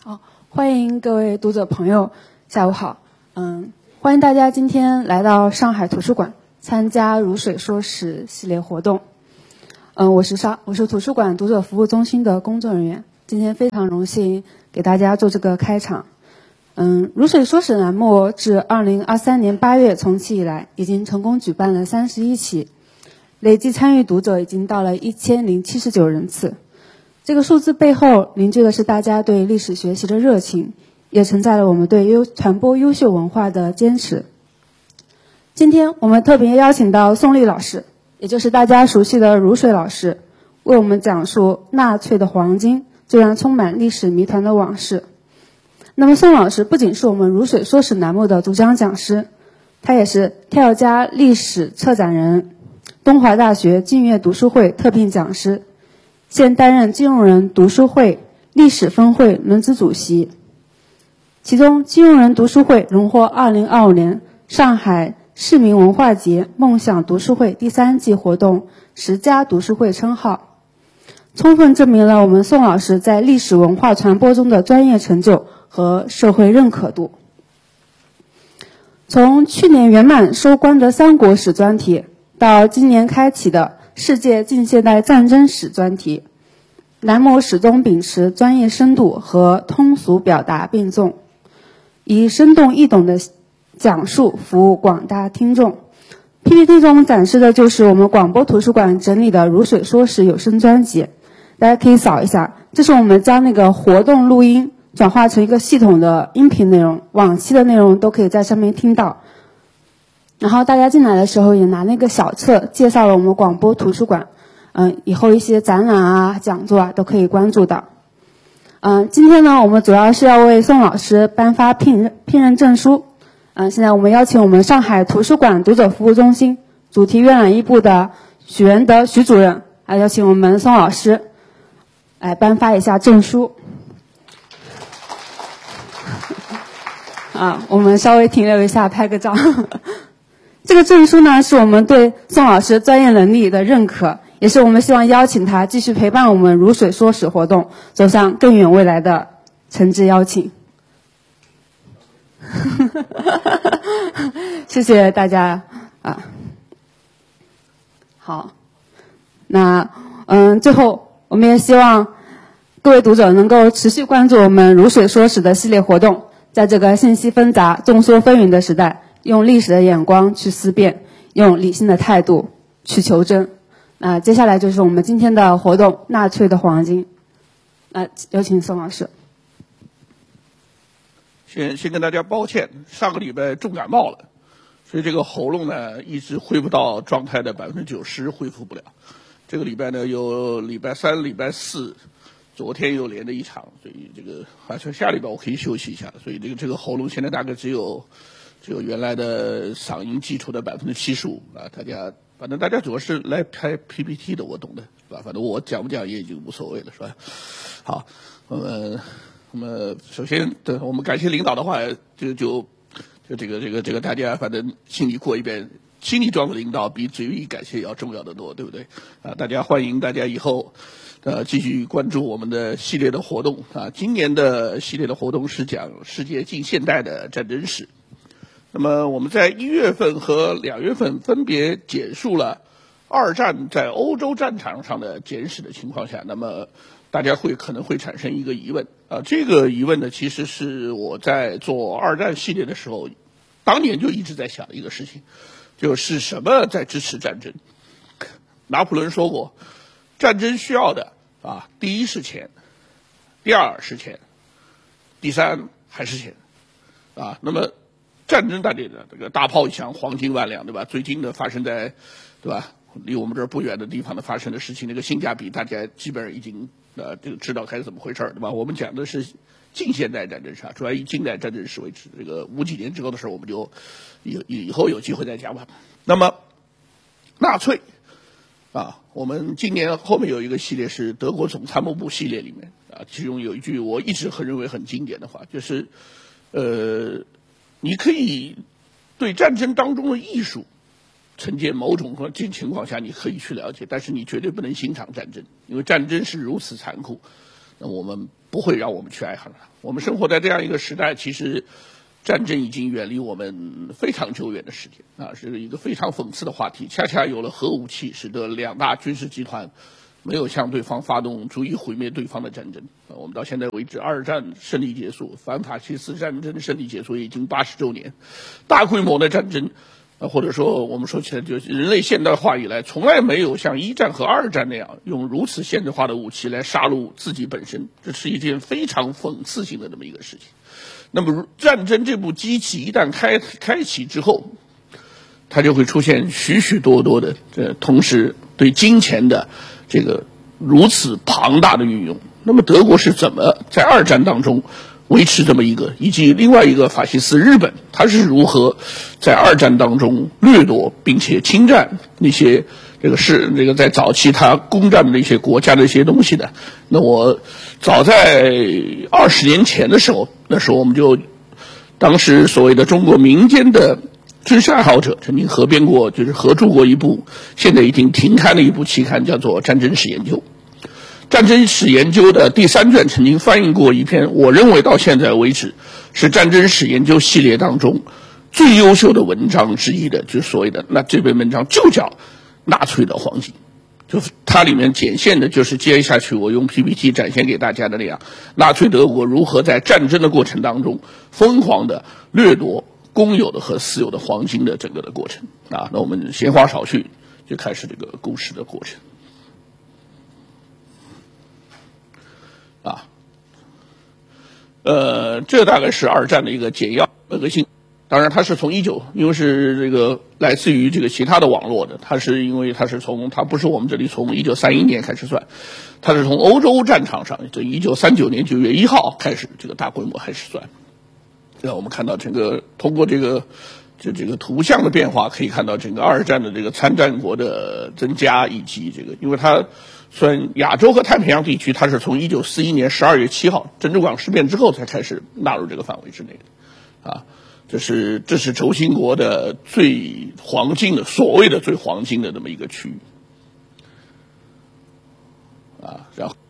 好，欢迎各位读者朋友，下午好。欢迎大家今天来到上海图书馆参加如水说史系列活动。我是图书馆读者服务中心的工作人员，今天非常荣幸给大家做这个开场。如水说史栏目自2023年8月重启以来，已经成功举办了31期，累计参与读者已经到了1079人次。这个数字背后凝聚的是大家对历史学习的热情，也承载了我们对传播优秀文化的坚持。今天我们特别邀请到宋丽老师，也就是大家熟悉的如水老师，为我们讲述纳粹的黄金这样充满历史谜团的往事。那么宋老师不仅是我们如水说史栏目的主讲讲师，他也是跳家历史策展人，东华大学浸悦读书会特聘讲师，现担任金融人读书会历史分会轮值主席。其中金融人读书会荣获2025年上海市民文化节梦想读书会第3季活动10佳读书会称号，充分证明了我们宋老师在历史文化传播中的专业成就和社会认可度。从去年圆满收官的三国史专题，到今年开启的世界近现代战争史专题，栏目始终秉持专业深度和通俗表达并重，以生动易懂的讲述服务广大听众。 PPT 中展示的就是我们广播图书馆整理的如水说史有声专辑，大家可以扫一下，这是我们将那个活动录音转化成一个系统的音频内容，往期的内容都可以在上面听到。然后大家进来的时候也拿那个小册介绍了我们广播图书馆，以后一些展览啊、讲座啊都可以关注到。今天呢，我们主要是要为宋老师颁发聘任证书。现在我们邀请我们上海图书馆读者服务中心主题阅览一部的许文德许主任，来邀请我们宋老师来颁发一下证书。我们稍微停留一下，拍个照。这个证书呢，是我们对宋老师专业能力的认可，也是我们希望邀请他继续陪伴我们如水说史活动走向更远未来的诚挚邀请。谢谢大家好，那最后我们也希望各位读者能够持续关注我们如水说史的系列活动，在这个信息纷杂、众说纷纭的时代，用历史的眼光去思辨，用理性的态度去求真。那接下来就是我们今天的活动——纳粹的黄金。有请宋老师。 先跟大家抱歉，上个礼拜重感冒了，所以这个喉咙呢一直恢复到状态的90%，恢复不了。这个礼拜呢有礼拜3、礼拜4，昨天又连着一场，所以这个好像下礼拜我可以休息一下，所以这个喉咙现在大概只有原来的嗓音基础的75%啊。反正大家主要是来拍 PPT 的，我懂的，是吧？反正我讲不讲也已经无所谓了，是吧？好，那么首先，对我们感谢领导的话，这个大家反正心里过一遍，心里装的领导比嘴里感谢要重要的多，对不对？大家欢迎大家以后继续关注我们的系列的活动啊。今年的系列的活动是讲世界近现代的战争史。那么我们在1月份和2月份分别简述了二战在欧洲战场上的简史的情况下，那么大家可能会产生一个疑问这个疑问呢，其实是我在做二战系列的时候，当年就一直在想的一个事情，就是什么在支持战争？拿破仑说过，战争需要的第一是钱，第二是钱，第三还是钱那么战争大这个大炮一响，黄金万两，对吧？最近的发生在，对吧？离我们这儿不远的地方的发生的事情，那个性价比大家基本上已经这个知道该是怎么回事，对吧？我们讲的是近现代战争史，主要以近代战争史为主。这个50几年之后的事，我们就以后有机会再讲吧。那么纳粹我们今年后面有一个系列是德国总参谋部系列里面其中有一句我一直认为很经典的话，就是你可以对战争当中的艺术呈现某种情况下你可以去了解，但是你绝对不能欣赏战争，因为战争是如此残酷。 那我们不会让我们去爱上它。我们生活在这样一个时代，其实战争已经远离我们非常久远的时间啊，是一个非常讽刺的话题。恰恰有了核武器，使得两大军事集团没有向对方发动足以毁灭对方的战争。我们到现在为止，二战胜利结束，反法西斯战争胜利结束已经80周年，大规模的战争。或者说我们说起来，就是人类现代化以来，从来没有像1战和2战那样用如此现代化的武器来杀戮自己本身，这是一件非常讽刺性的这么一个事情。那么战争这部机器一旦开启之后，它就会出现许许多多的同时对金钱的这个如此庞大的运用。那么德国是怎么在2战当中维持这么一个，以及另外一个法西斯日本，它是如何在2战当中掠夺并且侵占那些在早期它攻占的那些国家的一些东西的？那我早在20年前的时候，那时候我们就当时所谓的中国民间的知识爱好者曾经合编过，就是合著过一部现在已经停刊的一部期刊，叫做《战争史研究》。战争史研究的第3卷曾经翻译过一篇，我认为到现在为止是战争史研究系列当中最优秀的文章之一的，就是所谓的，那这篇文章就叫纳粹的黄金。就它里面显现的就是接下去我用 PPT 展现给大家的那样，纳粹德国如何在战争的过程当中疯狂的掠夺公有的和私有的黄金的整个的过程啊。那我们闲话少叙，就开始这个故事的过程啊。这大概是2战的一个简要核心。当然，它是从因为是这个来自于这个其他的网络的，它不是我们这里从1931年开始算，它是从欧洲战场上，这1939年9月1号开始这个大规模开始算。我们看到通过这个图像的变化，可以看到整个2战的这个参战国的增加，以及因为它算亚洲和太平洋地区，它是从1941年12月7号珍珠港事变之后才开始纳入这个范围之内的啊。这是轴心国的最黄金的，所谓的最黄金的这么一个区域啊。然后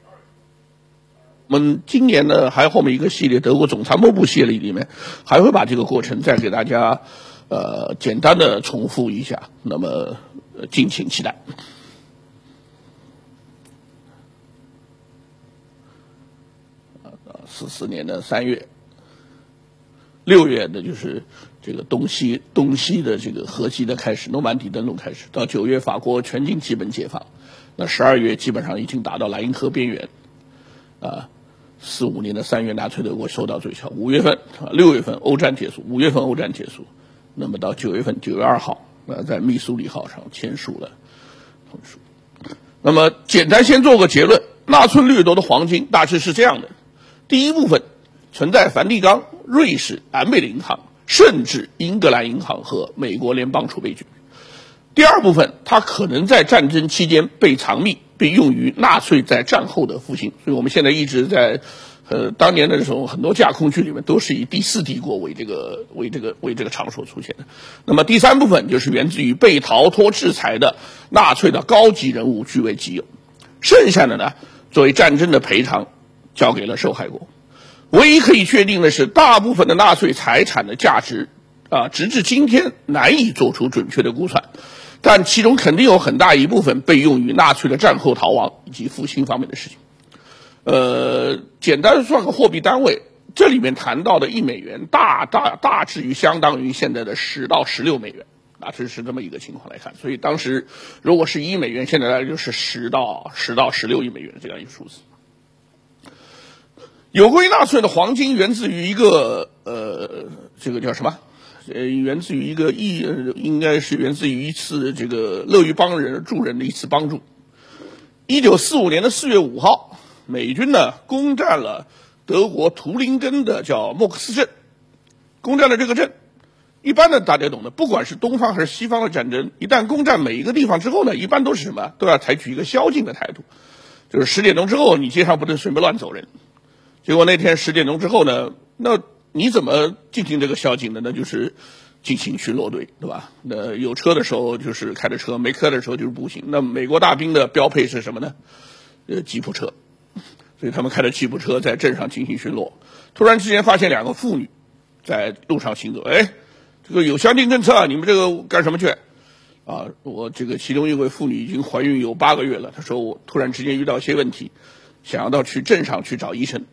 我们今年呢，还有后面一个系列德国总参谋部系列里面，还会把这个过程再给大家简单的重复一下，那么敬请期待。44年的3月。6月的就是这个东西的这个合击的开始，诺曼底登陆开始，到9月法国全境基本解放，那12月基本上已经达到莱茵河边缘，45年的3月纳粹德国受到最小，6月份欧战结束，5月份欧战结束，那么到9月2号，在密苏里号上签署了同意书。那么简单先做个结论，纳粹掠夺的黄金大致是这样的：第一部分存在梵蒂冈、瑞士、安贝的银行，甚至英格兰银行和美国联邦储备局。第二部分，它可能在战争期间被藏匿，被用于纳粹在战后的复兴。所以我们现在一直在，当年的时候，很多架空剧里面都是以第4帝国为这个场所出现的。那么第三部分就是源自于被逃脱制裁的纳粹的高级人物据为己有，剩下的呢，作为战争的赔偿，交给了受害国。唯一可以确定的是，大部分的纳粹财产的价值直至今天难以做出准确的估算，但其中肯定有很大一部分被用于纳粹的战后逃亡以及复兴方面的事情。简单算个货币单位，这里面谈到的1美元大致于相当于现在的10到16美元，这是这么一个情况来看。所以当时如果是1美元，现在大概就是10到16亿美元这样一个数字。有关于纳粹的黄金源自于一个这个叫什么？源自于一个应该是源自于一次这个乐于帮人助人的一次帮助。1945年的4月5号，美军呢攻占了德国图林根的叫莫克斯镇，攻占了这个镇。一般的大家懂的，不管是东方还是西方的战争，一旦攻占每一个地方之后呢，一般都是什么？都要采取一个宵禁的态度，就是10点钟之后你街上不能随便乱走人。结果那天10点钟之后呢，那你怎么进行这个宵禁的？那就是进行巡逻队，对吧？那有车的时候就是开着车，没车的时候就是步行。那美国大兵的标配是什么呢？吉普车。 所以他们开着吉普车在镇上进行巡逻，突然之间发现2个妇女在路上行走，哎，这个有相近政策啊，你们这个干什么去？啊，我这个其中一位妇女已经怀孕有8个月了，她说我突然之间遇到一些问题，想要到去镇上去找医生。